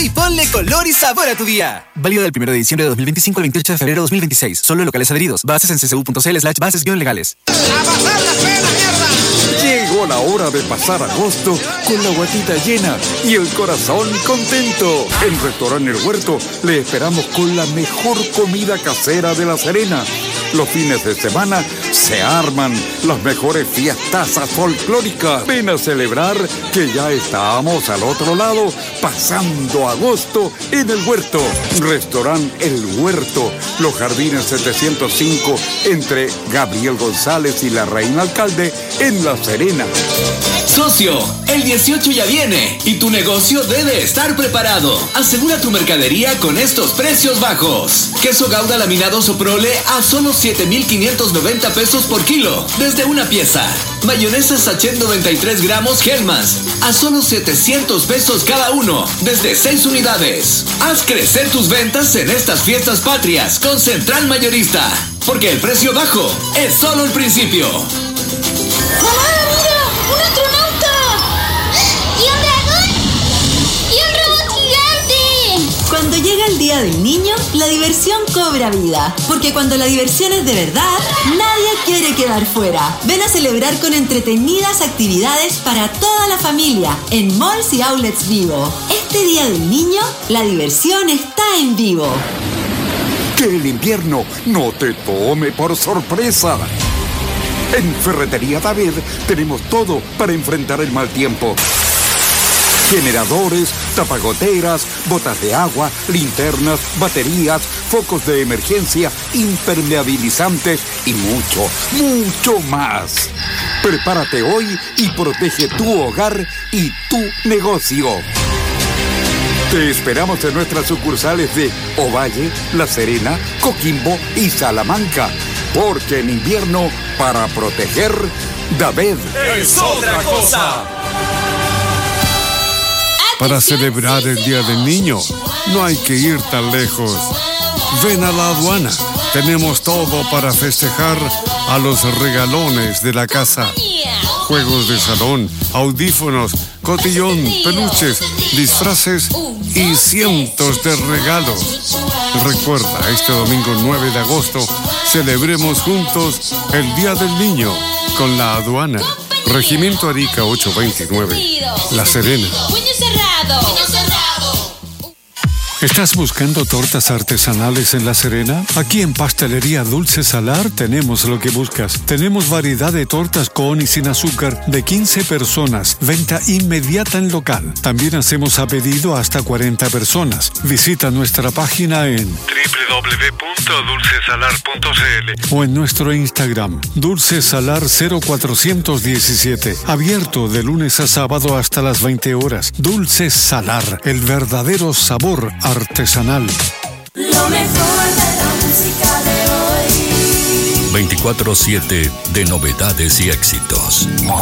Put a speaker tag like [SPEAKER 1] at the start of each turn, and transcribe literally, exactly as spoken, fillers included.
[SPEAKER 1] y ponle color y sabor a tu día. Válido del primero de diciembre de dos mil veinticinco al veintiocho de febrero de dos mil veintiséis. Solo en locales adheridos. Bases en ccu.cl slash bases-legales.
[SPEAKER 2] ¡A pasar la pena, mierda!
[SPEAKER 3] Llegó la hora de pasar agosto con la guatita llena y el corazón contento. En Restaurante El Huerto le esperamos con la mejor comida casera de La Serena. Los fines de semana se arman las mejores fiestazas folclóricas. Ven a celebrar que ya estamos al otro lado, pasando agosto en El Huerto. Restaurante El Huerto, Los Jardines setecientos cinco, entre Gabriel González y la Reina Alcalde, en La Serena.
[SPEAKER 4] Socio, el dieciocho ya viene y tu negocio debe estar preparado. Asegura tu mercadería con estos precios bajos. Queso Gouda laminado Soprole a solo siete mil quinientos noventa pesos por kilo, desde una pieza. Mayonesa Sachet noventa y tres gramos Hellmann's a solo setecientos pesos cada uno, desde seis unidades. Haz crecer tus ventas en estas fiestas patrias con Central Mayorista, porque el precio bajo es solo el principio.
[SPEAKER 5] ¡Mamá, mira! ¡Un astronauta! ¡Y un dragón! ¡Y un robot gigante!
[SPEAKER 6] Cuando llega el Día del Niño, la diversión cobra vida. Porque cuando la diversión es de verdad, nadie quiere quedar fuera. Ven a celebrar con entretenidas actividades para toda la familia en malls y outlets Vivo. Este Día del Niño, la diversión está en Vivo.
[SPEAKER 3] Que el invierno no te tome por sorpresa. En Ferretería David tenemos todo para enfrentar el mal tiempo. Generadores, tapagoteras, botas de agua, linternas, baterías, focos de emergencia, impermeabilizantes y mucho, mucho más. Prepárate hoy y protege tu hogar y tu negocio. Te esperamos en nuestras sucursales de Ovalle, La Serena, Coquimbo y Salamanca. Porque en invierno, para proteger, David
[SPEAKER 2] ¡es otra cosa!
[SPEAKER 7] Para celebrar el Día del Niño, no hay que ir tan lejos. Ven a la aduana. Tenemos todo para festejar a los regalones de la casa. Juegos de salón, audífonos, cotillón, peluches, disfraces y cientos de regalos. Recuerda, este domingo nueve de agosto, celebremos juntos el Día del Niño con la aduana. Regimiento Arica ochocientos veintinueve, La Serena.
[SPEAKER 5] ¡Puño cerrado! ¡Puño cerrado!
[SPEAKER 7] ¿Estás buscando tortas artesanales en La Serena? Aquí en Pastelería Dulce Salar tenemos lo que buscas. Tenemos variedad de tortas con y sin azúcar de quince personas. Venta inmediata en local. También hacemos a pedido hasta cuarenta personas. Visita nuestra página en doble u doble u doble u punto dulce salar punto c l o en nuestro Instagram dulcesalar cero cuatro uno siete. Abierto de lunes a sábado hasta las veinte horas. Dulce Salar, el verdadero sabor artesanal.
[SPEAKER 8] Lo mejor de la música de hoy.
[SPEAKER 9] veinticuatro siete de novedades y éxitos.